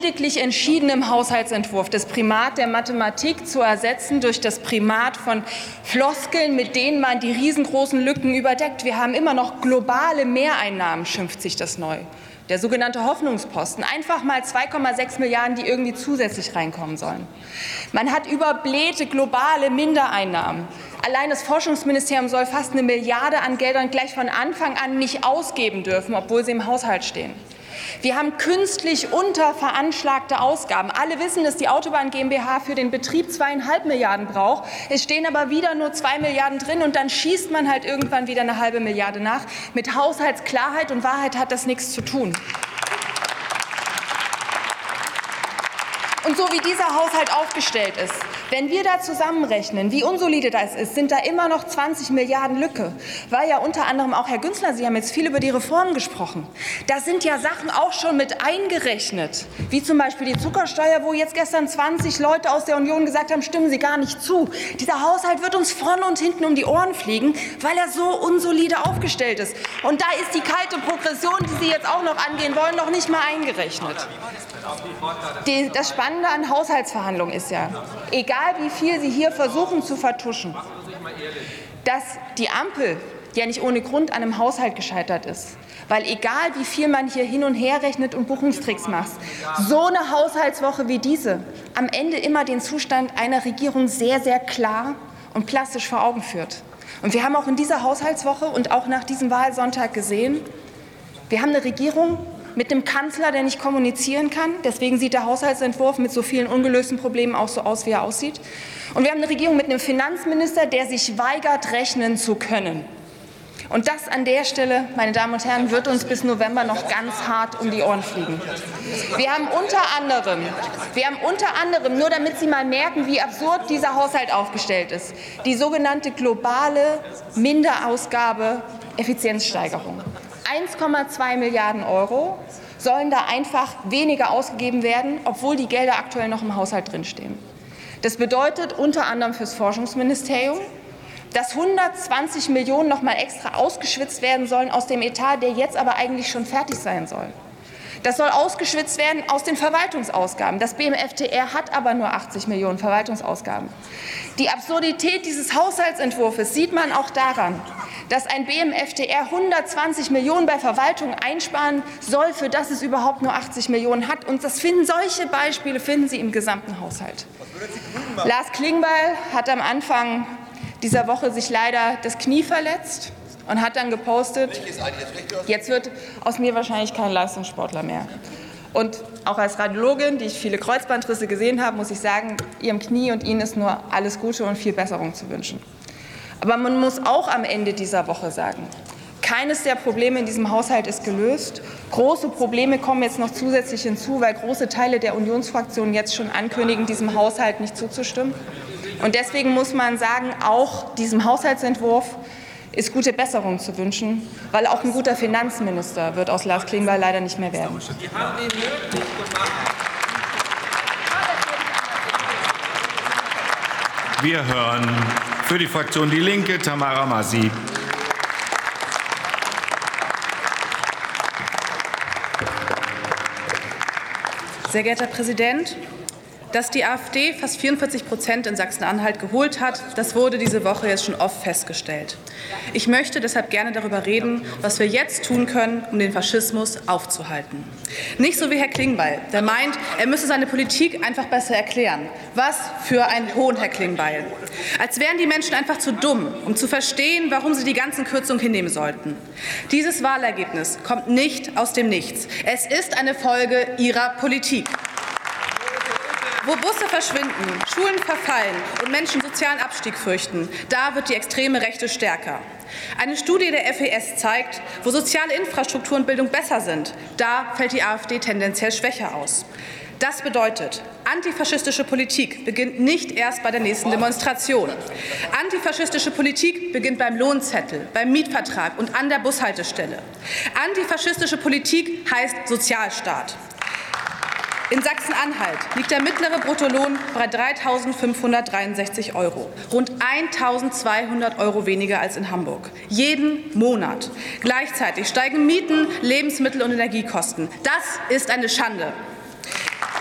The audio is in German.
lediglich entschieden im Haushaltsentwurf, das Primat der Mathematik zu ersetzen durch das Primat von Floskeln, mit denen man die riesengroßen Lücken überdeckt. Wir haben immer noch globale Mehreinnahmen, schimpft sich das neu. Der sogenannte Hoffnungsposten, einfach mal 2,6 Milliarden, die irgendwie zusätzlich reinkommen sollen. Man hat überblähte globale Mindereinnahmen. Allein das Forschungsministerium soll fast 1 Milliarde an Geldern gleich von Anfang an nicht ausgeben dürfen, obwohl sie im Haushalt stehen. Wir haben künstlich unterveranschlagte Ausgaben. Alle wissen, dass die Autobahn GmbH für den Betrieb 2,5 Milliarden braucht. Es stehen aber wieder nur 2 Milliarden drin, und dann schießt man halt irgendwann wieder 1,5 Milliarde nach. Mit Haushaltsklarheit und Wahrheit hat das nichts zu tun. Und so wie dieser Haushalt aufgestellt ist, wenn wir da zusammenrechnen, wie unsolide das ist, sind da immer noch 20 Milliarden Lücke. Weil ja unter anderem auch Herr Günzler, Sie haben jetzt viel über die Reformen gesprochen. Da sind ja Sachen auch schon mit eingerechnet, wie zum Beispiel die Zuckersteuer, wo jetzt gestern 20 Leute aus der Union gesagt haben, stimmen Sie gar nicht zu. Dieser Haushalt wird uns vorne und hinten um die Ohren fliegen, weil er so unsolide aufgestellt ist. Und da ist die kalte Progression, die Sie jetzt auch noch angehen wollen, noch nicht mal eingerechnet. Das Spannende an Haushaltsverhandlungen ist ja, egal wie viel Sie hier versuchen zu vertuschen, dass die Ampel ja nicht ohne Grund an einem Haushalt gescheitert ist. Weil egal wie viel man hier hin und her rechnet und Buchungstricks macht, so eine Haushaltswoche wie diese am Ende immer den Zustand einer Regierung sehr, sehr klar und plastisch vor Augen führt. Und wir haben auch in dieser Haushaltswoche und auch nach diesem Wahlsonntag gesehen, wir haben eine Regierung mit einem Kanzler, der nicht kommunizieren kann. Deswegen sieht der Haushaltsentwurf mit so vielen ungelösten Problemen auch so aus, wie er aussieht. Und wir haben eine Regierung mit einem Finanzminister, der sich weigert, rechnen zu können. Und das an der Stelle, meine Damen und Herren, wird uns bis November noch ganz hart um die Ohren fliegen. Wir haben unter anderem, nur damit Sie mal merken, wie absurd dieser Haushalt aufgestellt ist, die sogenannte globale Minderausgabe Effizienzsteigerung. 1,2 Milliarden € sollen da einfach weniger ausgegeben werden, obwohl die Gelder aktuell noch im Haushalt drinstehen. Das bedeutet unter anderem fürs Forschungsministerium, dass 120 Millionen noch mal extra ausgeschwitzt werden sollen aus dem Etat, der jetzt aber eigentlich schon fertig sein soll. Das soll ausgeschwitzt werden aus den Verwaltungsausgaben. Das BMFTR hat aber nur 80 Millionen Verwaltungsausgaben. Die Absurdität dieses Haushaltsentwurfs sieht man auch daran, dass ein BMFTR 120 Millionen bei Verwaltung einsparen soll, für das es überhaupt nur 80 Millionen hat. Und solche Beispiele finden Sie im gesamten Haushalt. Lars Klingbeil hat am Anfang dieser Woche sich leider das Knie verletzt und hat dann gepostet, jetzt wird aus mir wahrscheinlich kein Leistungssportler mehr. Und auch als Radiologin, die ich viele Kreuzbandrisse gesehen habe, muss ich sagen, Ihrem Knie und Ihnen ist nur alles Gute und viel Besserung zu wünschen. Aber man muss auch am Ende dieser Woche sagen, keines der Probleme in diesem Haushalt ist gelöst. Große Probleme kommen jetzt noch zusätzlich hinzu, weil große Teile der Unionsfraktion jetzt schon ankündigen, diesem Haushalt nicht zuzustimmen. Und deswegen muss man sagen, auch diesem Haushaltsentwurf ist gute Besserung zu wünschen, weil auch ein guter Finanzminister wird aus Lars Klingbeil leider nicht mehr werden. Wir hören für die Fraktion Die Linke Tamara Massi. Sehr geehrter Herr Präsident, dass die AfD fast 44% in Sachsen-Anhalt geholt hat, das wurde diese Woche jetzt schon oft festgestellt. Ich möchte deshalb gerne darüber reden, was wir jetzt tun können, um den Faschismus aufzuhalten. Nicht so wie Herr Klingbeil, der meint, er müsse seine Politik einfach besser erklären. Was für ein Hohn, Herr Klingbeil. Als wären die Menschen einfach zu dumm, um zu verstehen, warum sie die ganzen Kürzungen hinnehmen sollten. Dieses Wahlergebnis kommt nicht aus dem Nichts. Es ist eine Folge Ihrer Politik. Wo Busse verschwinden, Schulen verfallen und Menschen sozialen Abstieg fürchten, da wird die extreme Rechte stärker. Eine Studie der FES zeigt, wo soziale Infrastruktur und Bildung besser sind, da fällt die AfD tendenziell schwächer aus. Das bedeutet, antifaschistische Politik beginnt nicht erst bei der nächsten Demonstration. Antifaschistische Politik beginnt beim Lohnzettel, beim Mietvertrag und an der Bushaltestelle. Antifaschistische Politik heißt Sozialstaat. In Sachsen-Anhalt liegt der mittlere Bruttolohn bei 3.563 €, rund 1.200 € weniger als in Hamburg. Jeden Monat. Gleichzeitig steigen Mieten, Lebensmittel und Energiekosten. Das ist eine Schande.